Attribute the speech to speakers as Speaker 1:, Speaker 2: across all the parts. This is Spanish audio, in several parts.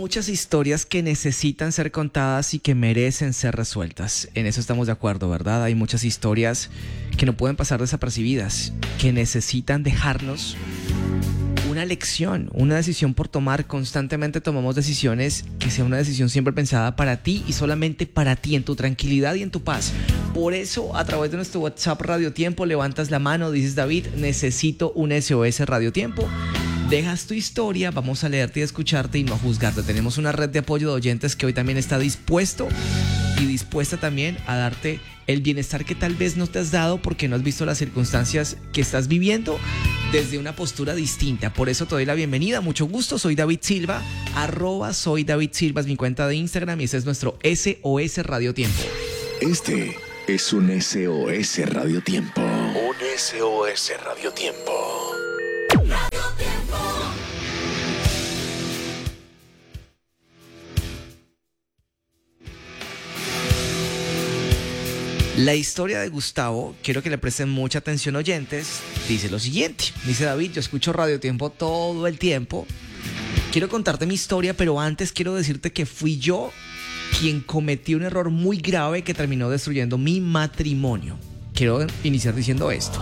Speaker 1: muchas historias que necesitan ser contadas y que merecen ser resueltas. En eso estamos de acuerdo, ¿verdad? Hay muchas historias que no pueden pasar desapercibidas, que necesitan dejarnos una lección, una decisión por tomar. Constantemente tomamos decisiones, que sea una decisión siempre pensada para ti y solamente para ti, en tu tranquilidad y en tu paz. Por eso, a través de nuestro WhatsApp Radio Tiempo, levantas la mano, dices: David, necesito un SOS Radio Tiempo. Dejas tu historia, vamos a leerte y a escucharte y no a juzgarte. Tenemos una red de apoyo de oyentes que hoy también está dispuesto y dispuesta también a darte el bienestar que tal vez no te has dado porque no has visto las circunstancias que estás viviendo desde una postura distinta. Por eso te doy la bienvenida, mucho gusto, soy David Silva, @soy David Silva es mi cuenta de Instagram y ese es nuestro SOS Radio Tiempo.
Speaker 2: Este es un SOS Radio Tiempo. Un SOS Radio Tiempo.
Speaker 1: La historia de Gustavo, quiero que le presten mucha atención, oyentes, dice lo siguiente. Dice: David, yo escucho Radio Tiempo todo el tiempo. Quiero contarte mi historia, pero antes quiero decirte que fui yo quien cometió un error muy grave que terminó destruyendo mi matrimonio. Quiero iniciar diciendo esto.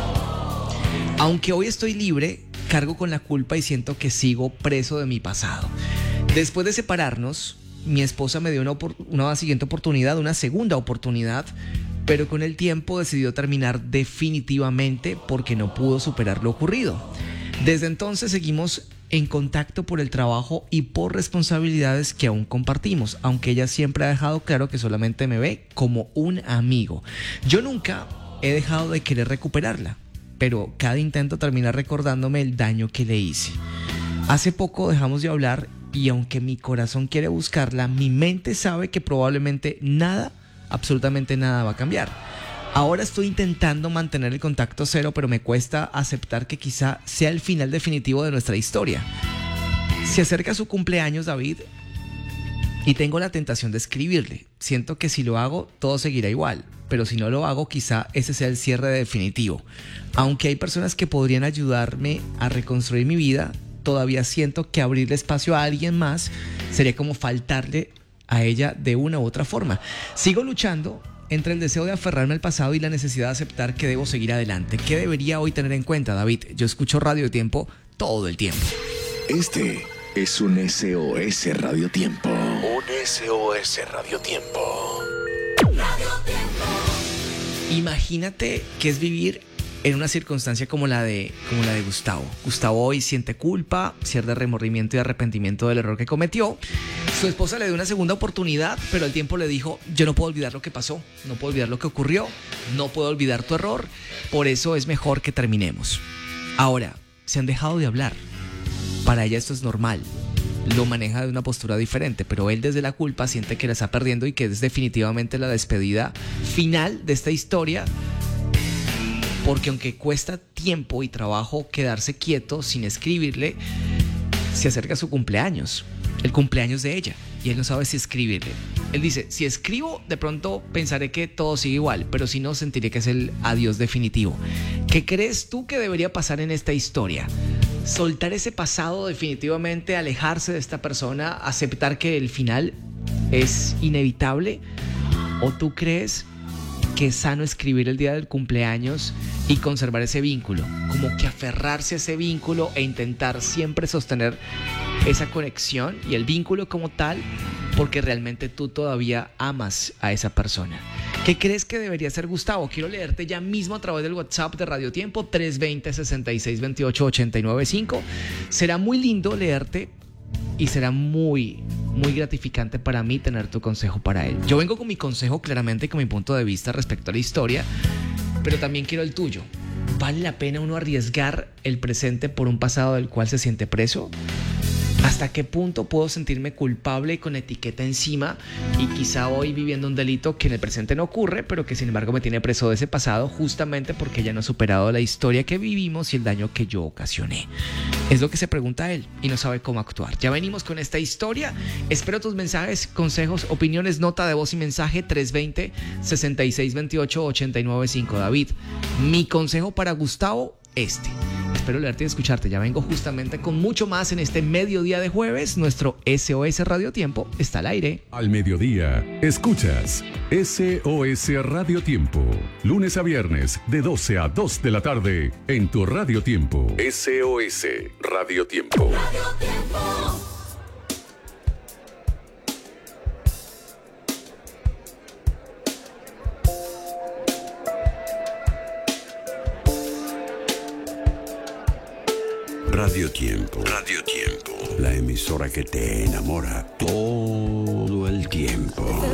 Speaker 1: Aunque hoy estoy libre, cargo con la culpa y siento que sigo preso de mi pasado. Después de separarnos, mi esposa me dio una siguiente oportunidad, una segunda oportunidad, pero con el tiempo decidió terminar definitivamente porque no pudo superar lo ocurrido. Desde entonces seguimos en contacto por el trabajo y por responsabilidades que aún compartimos, aunque ella siempre ha dejado claro que solamente me ve como un amigo. Yo nunca he dejado de querer recuperarla, pero cada intento termina recordándome el daño que le hice. Hace poco dejamos de hablar y aunque mi corazón quiere buscarla, mi mente sabe que probablemente nada, absolutamente nada va a cambiar. Ahora estoy intentando mantener el contacto cero, pero me cuesta aceptar que quizá sea el final definitivo de nuestra historia. Se acerca su cumpleaños, David, y tengo la tentación de escribirle. Siento que si lo hago, todo seguirá igual, pero si no lo hago, quizá ese sea el cierre definitivo. Aunque hay personas que podrían ayudarme a reconstruir mi vida, todavía siento que abrirle espacio a alguien más sería como faltarle a ella de una u otra forma. Sigo luchando entre el deseo de aferrarme al pasado y la necesidad de aceptar que debo seguir adelante. ¿Qué debería hoy tener en cuenta, David? Yo escucho Radio Tiempo todo el tiempo.
Speaker 2: Este es un SOS Radio Tiempo. Un SOS Radio Tiempo.
Speaker 3: Radio Tiempo.
Speaker 1: Imagínate que es vivir en una circunstancia como la de Gustavo. Gustavo hoy siente culpa, cierto remordimiento y arrepentimiento del error que cometió. Su esposa le dio una segunda oportunidad, pero al tiempo le dijo: yo no puedo olvidar lo que pasó, no puedo olvidar lo que ocurrió, no puedo olvidar tu error, por eso es mejor que terminemos. Ahora, se han dejado de hablar. Para ella esto es normal. Lo maneja de una postura diferente, pero él desde la culpa siente que la está perdiendo y que es definitivamente la despedida final de esta historia. Porque aunque cuesta tiempo y trabajo quedarse quieto sin escribirle, se acerca su cumpleaños, el cumpleaños de ella, y él no sabe si escribirle. Él dice: si escribo, de pronto pensaré que todo sigue igual, pero si no, sentiré que es el adiós definitivo. ¿Qué crees tú que debería pasar en esta historia? ¿Soltar ese pasado definitivamente, alejarse de esta persona, aceptar que el final es inevitable? ¿O tú crees que es sano escribir el día del cumpleaños y conservar ese vínculo? Como que aferrarse a ese vínculo e intentar siempre sostener esa conexión y el vínculo como tal, porque realmente tú todavía amas a esa persona. ¿Qué crees que debería ser, Gustavo? Quiero leerte ya mismo a través del WhatsApp de Radio Tiempo, 320-6628-895. Será muy lindo leerte y será muy gratificante para mí tener tu consejo para él. Yo vengo con mi consejo claramente, con mi punto de vista respecto a la historia, pero también quiero el tuyo. ¿Vale la pena uno arriesgar el presente por un pasado del cual se siente preso? ¿Hasta qué punto puedo sentirme culpable y con etiqueta encima y quizá hoy viviendo un delito que en el presente no ocurre, pero que sin embargo me tiene preso de ese pasado justamente porque ya no he superado la historia que vivimos y el daño que yo ocasioné? Es lo que se pregunta él y no sabe cómo actuar. Ya venimos con esta historia. Espero tus mensajes, consejos, opiniones, nota de voz y mensaje 320-6628-895. David, mi consejo para Gustavo, espero leerte y escucharte. Ya vengo justamente con mucho más en este mediodía de jueves. Nuestro SOS Radio Tiempo está al aire.
Speaker 4: Al mediodía, escuchas SOS Radio Tiempo. Lunes a viernes, de 12 a 2 de la tarde, en tu Radio Tiempo. SOS Radio Tiempo.
Speaker 3: Radio Tiempo.
Speaker 5: Radio Tiempo. Radio Tiempo. La emisora que te enamora todo el tiempo.